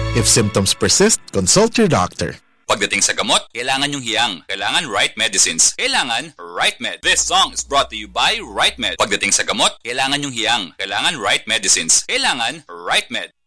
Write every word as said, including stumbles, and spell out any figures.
If symptoms persist, consult your doctor. Pagdating sa gamot, kailangan yung hiyang. Kailangan right medicines. Kailangan right med. This song is brought to you by right med. Pagdating sa gamot, kailangan yung hiyang. Kailangan right medicines. Kailangan right med.